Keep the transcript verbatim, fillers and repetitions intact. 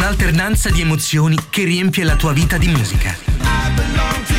un'alternanza di emozioni che riempie la tua vita di musica.